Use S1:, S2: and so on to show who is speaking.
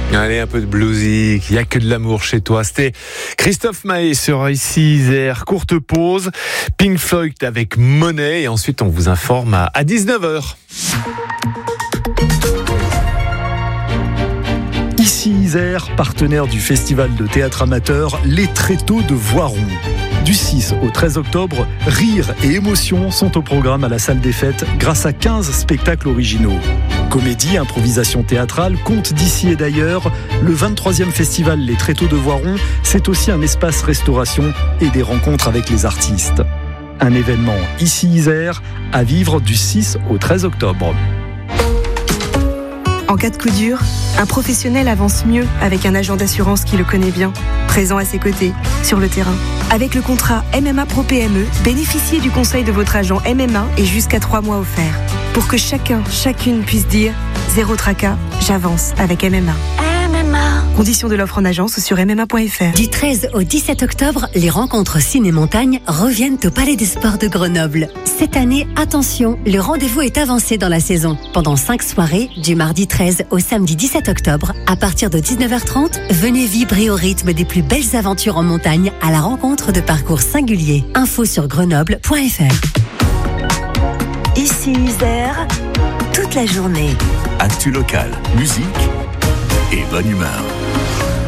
S1: Allez, un peu de bluesy, il n'y a que de l'amour chez toi. C'était Christophe Maé sur Ici Isère. Courte pause, Pink Floyd avec Money et ensuite on vous informe à 19h.
S2: Ici Isère, partenaire du festival de théâtre amateur Les Tréteaux de Voiron. Du 6 au 13 octobre, rire et émotion sont au programme à la salle des fêtes grâce à 15 spectacles originaux. Comédie, improvisation théâtrale, contes d'ici et d'ailleurs, le 23e festival Les Tréteaux de Voiron, c'est aussi un espace restauration et des rencontres avec les artistes. Un événement Ici Isère à vivre du 6 au 13 octobre.
S3: En cas de coup dur, un professionnel avance mieux avec un agent d'assurance qui le connaît bien, présent à ses côtés, sur le terrain. Avec le contrat MMA Pro PME, bénéficiez du conseil de votre agent MMA et jusqu'à 3 mois offerts. Pour que chacune puisse dire « Zéro tracas, j'avance avec MMA ». Conditions de l'offre en agence ou sur mma.fr.
S4: Du 13 au 17 octobre, les rencontres ciné-montagne reviennent au Palais des Sports de Grenoble. Cette année, attention, le rendez-vous est avancé dans la saison. Pendant 5 soirées, du mardi 13 au samedi 17 octobre, à partir de 19h30, venez vibrer au rythme des plus belles aventures en montagne à la rencontre de parcours singuliers. Info sur grenoble.fr.
S5: Ici Isère, toute la journée.
S6: Actu local, musique et bonne humeur.